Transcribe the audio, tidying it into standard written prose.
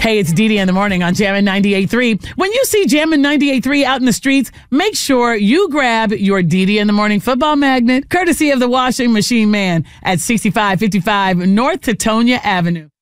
Hey, it's Dee Dee in the morning on Jammin' 98.3. When you see Jammin' 98.3 out in the streets, make sure you grab your Dee Dee in the morning football magnet, courtesy of the Washing Machine Man at 6555 North Teutonia Avenue.